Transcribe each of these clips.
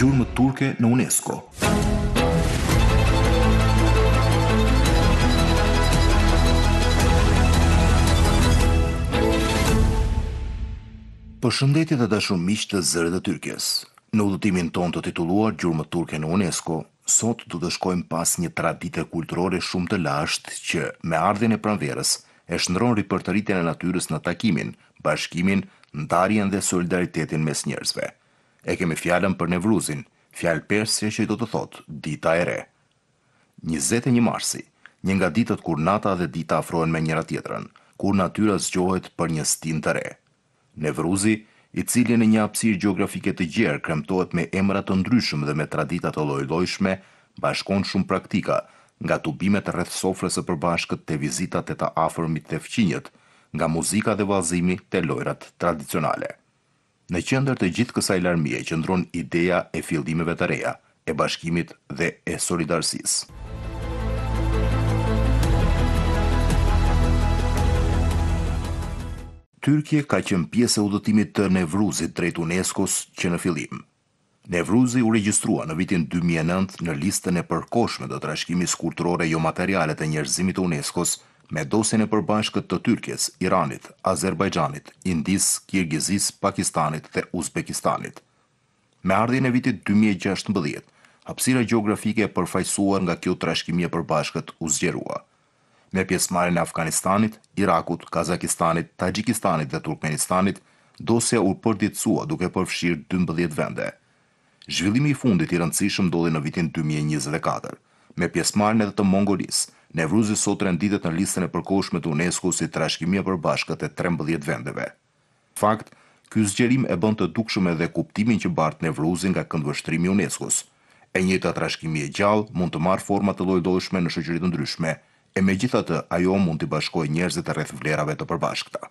Gjurmët turke në UNESCO. Përshëndetje të dashur miq të Zërit të Tyrkjes. Në udhëtimin ton të titulluar Gjurmët turke në UNESCO, sot do të shkojmë pas një tradite kulturore shumë të lashtë që me ardhjen e pranverës e shndron ripërtëritjen e natyrës në takimin, bashkimin, ndarjen dhe solidaritetin mes njerëzve. E kemi fjalën për Nevruzin, fjalë persë që do të thotë dita e re. 21 marsi, një nga ditët kur nata dhe dita afrohen me njëra tjetrën, kur natyra zgjohet për një stin të re. Nevruzi, i cili në një hapësirë gjeografike të gjerë kremtohet me emra të ndryshëm dhe me tradita të lloj-llojshme, bashkon shumë praktika, nga tubimet rreth sofrës së përbashkët te vizitat e të afërmit te fqinjët, nga muzika dhe vallëzimi te lojrat tradicionale. Në qendër të gjithë kësaj larmie qëndron ideja e fillimeve të reja, e bashkimit dhe e solidarsisë. Tyrkia ka qenë pjesë e udhëtimit të Nevruzit drejt UNESCO-s që në fillim. Nevruzi u regjistrua në vitin 2009 në listën e përkohshme të trashëgimisë kulturore jo materiale të njerëzimit të UNESCO-s me dosjen e përbashkët të Tyrkjes, Iranit, Azerbajxhanit, Indisë, Kirgizisë, Pakistanit dhe Uzbekistanit. Me ardhjen e vitit 2016, hapësira gjeografike e përfaqësuar nga kjo trashëgimi e përbashkët u zgjerua. Me pjesëmarrjen e Afganistanit, Irakut, Kazakistanit, Taxhikistanit dhe Turkmenistanit, dosja u përditësua duke përfshirë 12 vende. Zhvillimi i fundit i rëndësishëm ndodhi në vitin 2024. Me pjesëmarrjen edhe të Mongolisë, Nevruzi sot renditet në listën e përkohshme të UNESCO si trashëgimi e përbashkët e 13 vendeve. Fakt, ky zgjerim e bën të dukshëm edhe kuptimin që bart Nevruzi nga këndvështrimi i UNESCO-s. E njëjta trashëgimi e gjallë mund të marrë forma të lloj-llojshme në shoqëri të ndryshme, e megjithatë ajo mund të bashkojë njerëzit rreth vlerave të përbashkëta.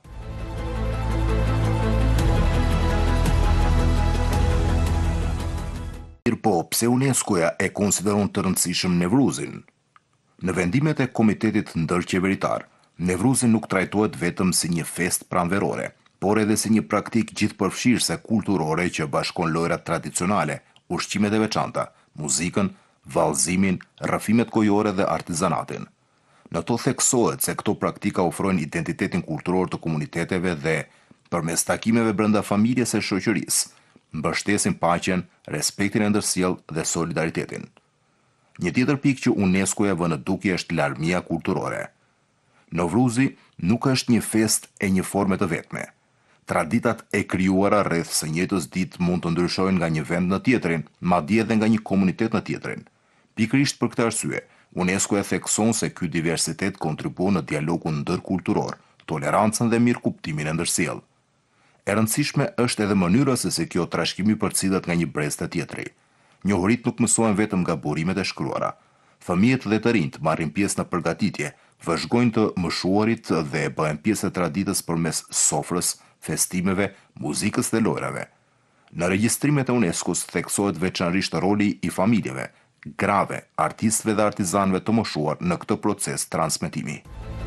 Po, pse UNESCO-ja e konsideron të rëndësishëm Nevruzin? Në vendimet e Komitetit Ndërqeveritar, Nevruzi nuk trajtohet vetëm si një festë pranverore, por edhe si një praktikë gjithëpërfshirëse kulturore që bashkon lojrat tradicionale, ushqimet e veçanta, muzikën, vallëzimin, rrëfimet kojore dhe artizanatin. Në to theksohet se këto praktika ofrojnë identitetin kulturor të komuniteteve dhe, përmes takimeve brenda familjes së shoqërisë, mbështesin paqen, respektin e ndërsjellë dhe solidaritetin. Një tjetër pikë që UNESCO-ja vë në dukje është larmia kulturore. Nevruzi nuk është një festë e një forme të vetme. Traditat e krijuara rreth së njëjtës ditë mund të ndryshojnë nga një vend në tjetrin, madje edhe nga një komunitet në tjetrin. Pikërisht për këtë arsye, UNESCO e thekson se ky diversitet kontribuon në dialogun ndërkulturor, tolerancën dhe mirëkuptimin e ndërsjellë. E rëndësishme është edhe mënyra se si kjo trashëgimi përcillet nga një brez të tjetri. Njohurit nuk mësohen vetëm nga burimet e shkruara. Fëmijët dhe të rinjt marrin pjesë në përgatitje, vëzhgojnë të mëshuarit dhe bëhen pjesë e traditës përmes sofrës, festimeve, muzikës dhe lojrave. Në regjistrimet e UNESCO-s theksohet veçanërisht roli i familjeve, grave, artistëve dhe artizanëve të moshuar në këtë proces transmetimi.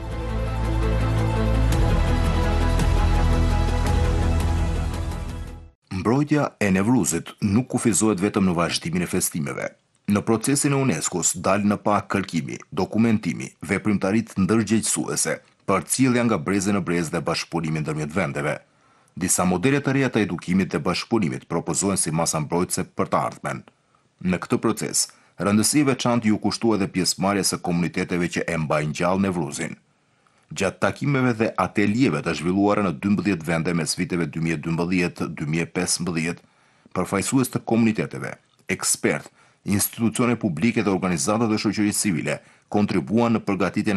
Mbrojtja e Nevruzit nuk kufizohet vetëm në vazhdimin e festimeve. Në procesin e UNESCO-s dalë në pa kërkimi, dokumentimi, veprimtaritë ndërgjegjësuese, përcjellja nga breze në brez dhe bashkëpunimi ndërmjet vendeve. Disa modele të reja të edukimit dhe bashkëpunimit propozohen si masa mbrojtëse për të ardhmen. Në këtë proces, rëndësi e veçantë ju kushtua edhe pjesëmarrjes së komuniteteve që e mbajnë gjallë Nevruzin. Gjatë takimeve dhe ateljeve të zhvilluara në 12 vende mes viteve 2012-2015, përfaqësues të komuniteteve, ekspertë, institucione publike dhe organizata të shoqërisë civile kontribuan në përgatitjen